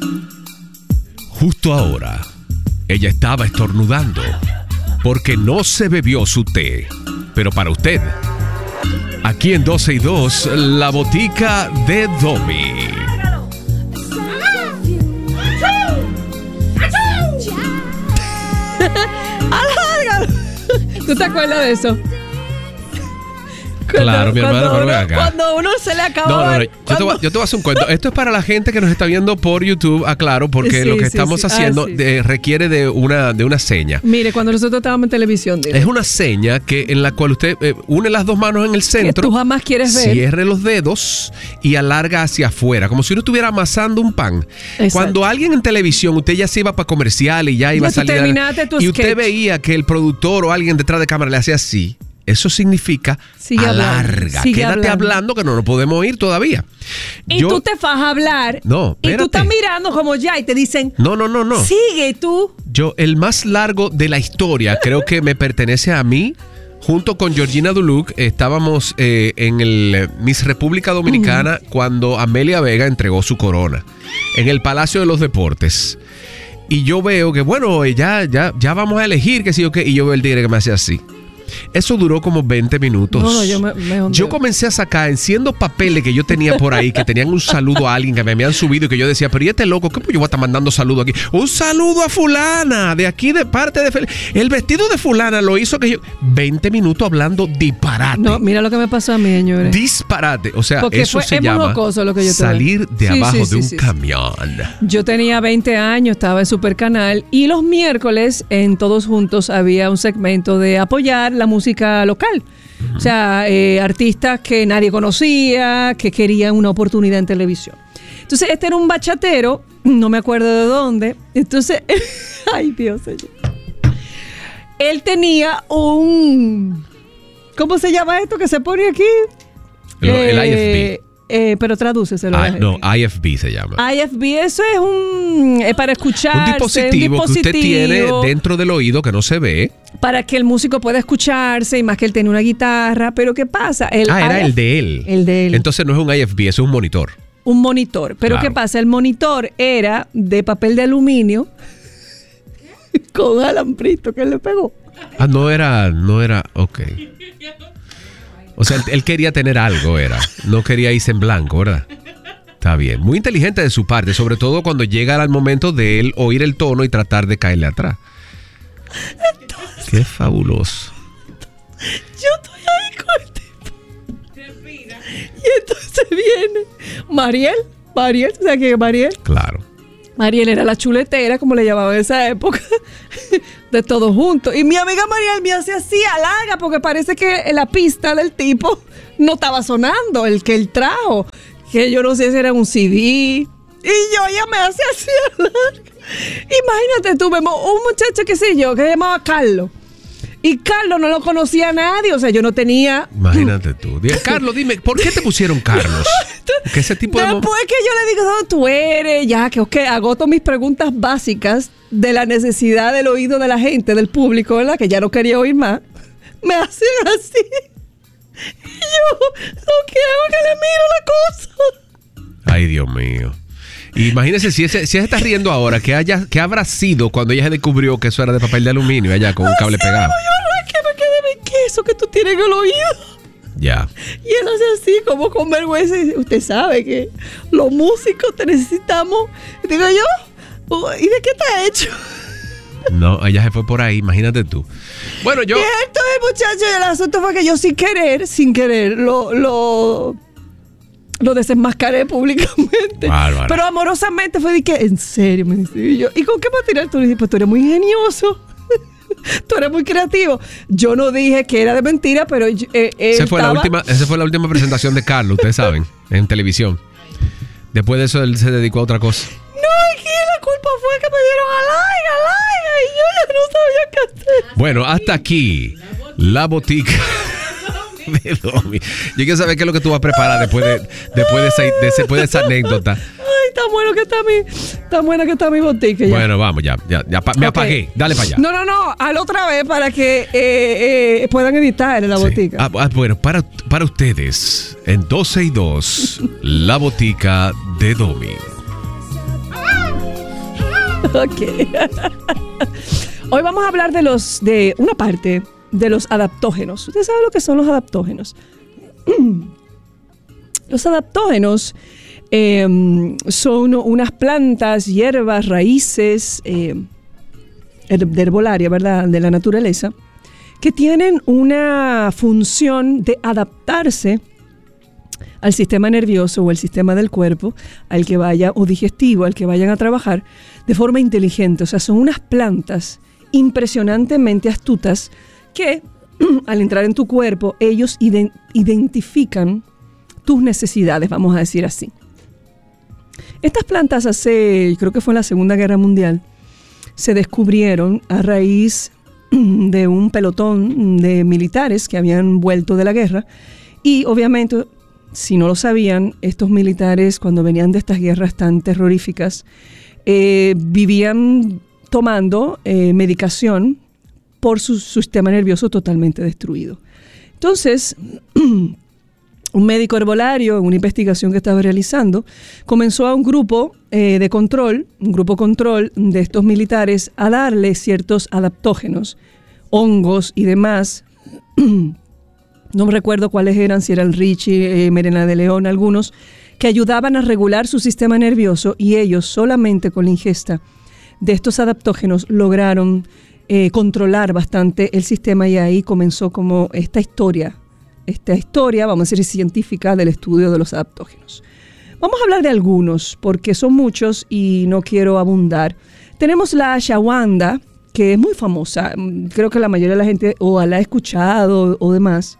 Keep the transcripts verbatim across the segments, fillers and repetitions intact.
Justo ahora, ella estaba estornudando porque no se bebió su té. Pero para usted, aquí en doce y dos, la botica de Domi. ¿Tú te acuerdas de eso? Cuando, claro, mi hermano, cuando, uno, acá. cuando uno se le acaba. No, no, no. Yo, te voy, yo te voy a hacer un cuento. Esto es para la gente que nos está viendo por YouTube, aclaro, porque sí, lo que sí, estamos sí. haciendo ah, sí. de, requiere de una, de una seña. Mire, cuando nosotros estábamos en televisión. Dile. Es una seña que en la cual usted eh, une las dos manos en el centro. Que tú jamás quieres ver. Cierre los dedos y alarga hacia afuera, como si uno estuviera amasando un pan. Exacto. Cuando alguien en televisión, usted ya se iba para comercial y ya iba ya a salir. Terminaste tu y sketch. Usted veía que el productor o alguien detrás de cámara le hacía así. Eso significa Sigue alarga. Sigue Quédate hablando. hablando que no lo podemos oír todavía. Y Yo, tú te vas a hablar. No, espérate. Y tú estás mirando como ya y te dicen. No, no, no, no. Sigue tú. Yo, el más largo de la historia, creo que me pertenece a mí. Junto con Georgina Duluc, estábamos eh, en el Miss República Dominicana uh-huh. cuando Amelia Vega entregó su corona en el Palacio de los Deportes. Y yo veo que, bueno, ya, ya, ya vamos a elegir, que sí o qué. Y yo veo el tigre que me hace así. Eso duró como veinte minutos. No, no, yo, me, me yo comencé a sacar, enciendo papeles que yo tenía por ahí, que tenían un saludo a alguien que me habían subido y que yo decía, pero ¿y este loco? ¿Qué pues yo voy a estar mandando saludo aquí? Un saludo a fulana, de aquí de parte de... Fel- el vestido de fulana lo hizo que yo... veinte minutos hablando disparate. No, mira lo que me pasó a mí, señores. Disparate. O sea, porque eso fue, se llama lo que yo salir de sí, abajo sí, de sí, un sí, camión. Sí. Yo tenía veinte años, estaba en Supercanal y los miércoles en Todos Juntos había un segmento de apoyar la música local. Uh-huh. O sea, eh, artistas que nadie conocía, que querían una oportunidad en televisión. Entonces, este era un bachatero, no me acuerdo de dónde. Entonces, ay Dios, señor. Él tenía un... ¿Cómo se llama esto que se pone aquí? El, eh, el I F B. Eh, pero tradúceselo. I, no, I F B se llama. I F B, eso es un... Eh, para escuchar. Un dispositivo, un dispositivo que usted tiene dentro del oído que no se ve. Para que el músico pueda escucharse, y más que él tiene una guitarra. Pero ¿qué pasa? El ah, era I F B, el de él. El de él. Entonces no es un I F B, es un monitor. Un monitor. Pero claro. ¿Qué pasa? El monitor era de papel de aluminio con alambrito que él le pegó. Ah, no era, no era, ok. O sea, él, él quería tener algo, era. No quería irse en blanco, ¿verdad? Está bien. Muy inteligente de su parte, sobre todo cuando llega al momento de él oír el tono y tratar de caerle atrás. Entonces, qué fabuloso. Yo estoy ahí con el tipo. Y entonces viene Mariel. Mariel, ¿tú sabes quién es Mariel? Claro. Mariel era la chuletera, como le llamaban en esa época, de todos juntos. Y mi amiga Mariel me hace así, alarga, porque parece que la pista del tipo no estaba sonando, el que él trajo. Que yo no sé si era un C D. Y yo, ella me hace así, alarga. Imagínate tú, vemos un muchacho, qué sé yo, que se llamaba Carlos. Y Carlos no lo conocía a nadie, o sea, yo no tenía... Imagínate tú. Carlos, dime, ¿por qué te pusieron Carlos? Que ese tipo de... Después que yo le digo, ¿dónde tú eres? Ya, que ok, agoto mis preguntas básicas de la necesidad del oído de la gente, del público, ¿verdad? Que ya no quería oír más. Me hacen así. Y yo, no quiero que le miro la cosa. Ay, Dios mío. Imagínese si ese, si ella está riendo ahora, ¿qué, haya, ¿qué habrá sido cuando ella se descubrió que eso era de papel de aluminio allá con un cable pegado? Yo, que me quedé de queso que tú tienes en el oído. Ya. Y él hace así, como con vergüenza. Y dice, usted sabe que los músicos te necesitamos. Y digo yo, ¿y de qué está hecho? No, ella se fue por ahí, imagínate tú. Bueno, yo... Y esto es, muchacho, y el asunto fue que yo sin querer, sin querer, lo... lo Lo desenmascaré públicamente. Bárbara. Pero amorosamente fue de que, en serio, me dice. Y yo, ¿y con qué material tú le dices? Pues tú eres muy ingenioso. Tú eres muy creativo. Yo no dije que era de mentira, pero eh, esa fue, estaba... la última, esa fue la última presentación de Carlos, ustedes saben, en televisión. Después de eso, él se dedicó a otra cosa. No, aquí la culpa fue que me dieron a like, a like, y yo ya no sabía qué hacer. Bueno, hasta aquí, la botica de Domi. Yo quiero saber qué es lo que tú vas a preparar después de, después de, esa, de, después de esa anécdota. Ay, tan bueno que está mi, tan buena que está mi botica. Ya. Bueno, vamos, ya, ya, ya me okay. apagué. Dale para allá. No, no, no, al otra vez para que eh, eh, puedan editar en la sí. botica. Ah, ah, bueno, para, para ustedes, en doce y dos, la botica de Domi. Ok. Hoy vamos a hablar de los, de una parte de los adaptógenos. ¿Usted sabe lo que son los adaptógenos? Los adaptógenos eh, son unas plantas, hierbas, raíces eh, de herbolaria, ¿verdad?, de la naturaleza, que tienen una función de adaptarse al sistema nervioso o al sistema del cuerpo, al que vaya, o digestivo, al que vayan a trabajar, de forma inteligente. O sea, son unas plantas impresionantemente astutas que, al entrar en tu cuerpo, ellos ident- identifican tus necesidades, vamos a decir así. Estas plantas hace, creo que fue en la Segunda Guerra Mundial, se descubrieron a raíz de un pelotón de militares que habían vuelto de la guerra y obviamente, si no lo sabían, estos militares cuando venían de estas guerras tan terroríficas eh, vivían tomando eh, medicación por su, su sistema nervioso totalmente destruido. Entonces, un médico herbolario, en una investigación que estaba realizando, comenzó a un grupo eh, de control, un grupo control de estos militares, a darle ciertos adaptógenos, hongos y demás. No me recuerdo cuáles eran, si era el Richie, eh, Merena de León, algunos, que ayudaban a regular su sistema nervioso y ellos solamente con la ingesta de estos adaptógenos lograron eh, controlar bastante el sistema y ahí comenzó como esta historia, esta historia, vamos a decir, científica del estudio de los adaptógenos. Vamos a hablar de algunos porque son muchos y no quiero abundar. Tenemos la ashwagandha, que es muy famosa, creo que la mayoría de la gente o la ha escuchado o demás.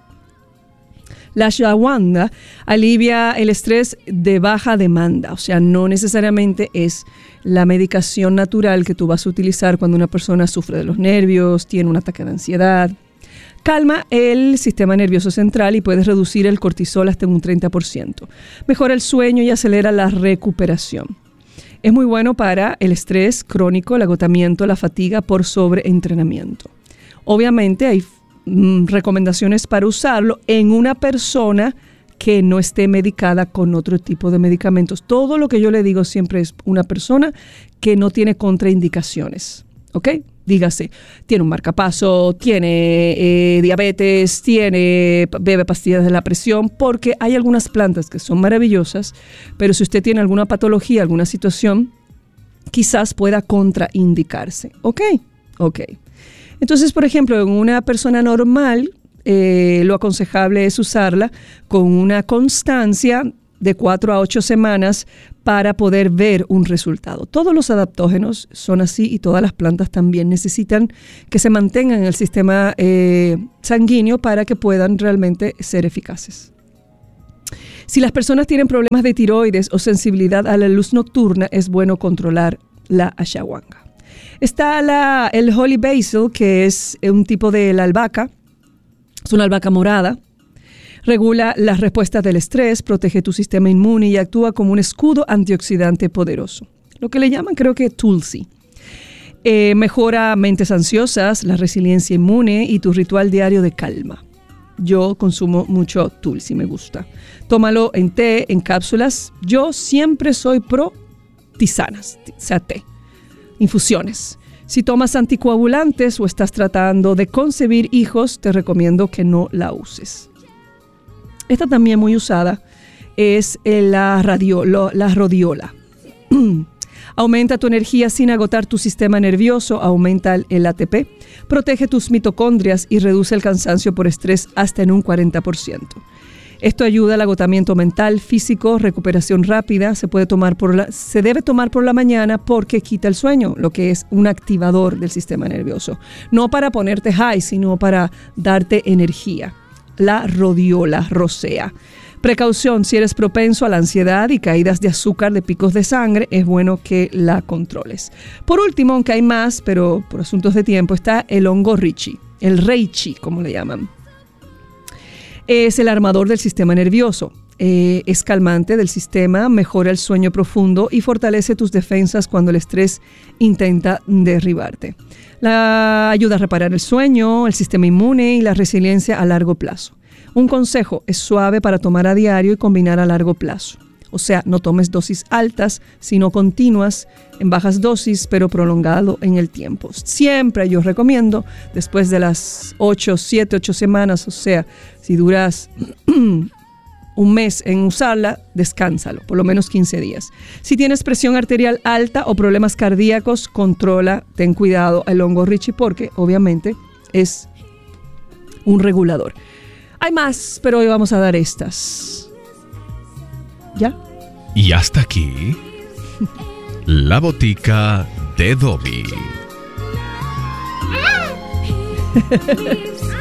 La ashwagandha alivia el estrés de baja demanda, o sea, no necesariamente es la medicación natural que tú vas a utilizar cuando una persona sufre de los nervios, tiene un ataque de ansiedad. Calma el sistema nervioso central y puedes reducir el cortisol hasta un treinta por ciento. Mejora el sueño y acelera la recuperación. Es muy bueno para el estrés crónico, el agotamiento, la fatiga por sobreentrenamiento. Obviamente hay mm, recomendaciones para usarlo en una persona que no esté medicada con otro tipo de medicamentos. Todo lo que yo le digo siempre es una persona que no tiene contraindicaciones, ¿ok? Dígase, tiene un marcapaso, tiene eh, diabetes, tiene, bebe pastillas de la presión, porque hay algunas plantas que son maravillosas, pero si usted tiene alguna patología, alguna situación, quizás pueda contraindicarse. ¿Ok? Ok. Entonces, por ejemplo, en una persona normal, eh, lo aconsejable es usarla con una constancia de cuatro a ocho semanas para poder ver un resultado. Todos los adaptógenos son así y todas las plantas también necesitan que se mantengan en el sistema eh, sanguíneo para que puedan realmente ser eficaces. Si las personas tienen problemas de tiroides o sensibilidad a la luz nocturna, es bueno controlar la ashwagandha. Está la, el holy basil, que es un tipo de la albahaca, es una albahaca morada. Regula las respuestas del estrés, protege tu sistema inmune y actúa como un escudo antioxidante poderoso. Lo que le llaman, creo que Tulsi. Eh, mejora mentes ansiosas, la resiliencia inmune y tu ritual diario de calma. Yo consumo mucho Tulsi, me gusta. Tómalo en té, en cápsulas. Yo siempre soy pro tisanas, o sea, té, infusiones. Si tomas anticoagulantes o estás tratando de concebir hijos, te recomiendo que no la uses. Esta también muy usada es la, radio, la rodiola. Aumenta tu energía sin agotar tu sistema nervioso, aumenta el A T P, protege tus mitocondrias y reduce el cansancio por estrés hasta en un cuarenta por ciento. Esto ayuda al agotamiento mental, físico, recuperación rápida. Se puede tomar por la, se debe tomar por la mañana porque quita el sueño, lo que es un activador del sistema nervioso. No para ponerte high, sino para darte energía. La rodiola rosea. Precaución, si eres propenso a la ansiedad y caídas de azúcar de picos de sangre, es bueno que la controles. Por último, aunque hay más, pero por asuntos de tiempo, está el hongo reishi, el reishi, como le llaman. Es el armador del sistema nervioso. Eh, es calmante del sistema, mejora el sueño profundo y fortalece tus defensas cuando el estrés intenta derribarte. La ayuda a reparar el sueño, el sistema inmune y la resiliencia a largo plazo. Un consejo, es suave para tomar a diario y combinar a largo plazo. O sea, no tomes dosis altas, sino continuas, en bajas dosis, pero prolongado en el tiempo. Siempre yo recomiendo, después de las ocho, siete, ocho semanas, o sea, si duras un mes en usarla, descánsalo, por lo menos quince días. Si tienes presión arterial alta o problemas cardíacos, controla, ten cuidado el hongo Richie porque obviamente es un regulador. Hay más, pero hoy vamos a dar estas. ¿Ya? Y hasta aquí, la botica de Dobby.